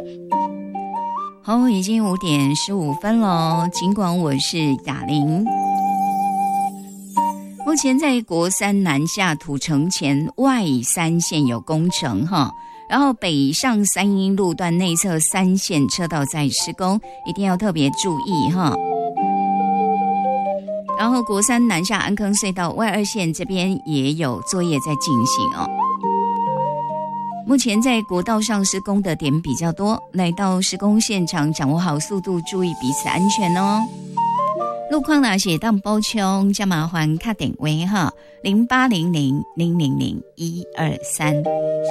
好，已经5点15分了，尽管我是雅玲。目前在国三南下土城前外3线有工程哈，然后北上三鶯路段内侧3线车道在施工，一定要特别注意哈。然后国三南下安坑隧道外2线这边也有作业在进行哦。目前在国道上施工的点比较多，来到施工现场掌握好速度，注意彼此安全哦。路况哪些当包冲，加麻烦打电话哈，0800000123。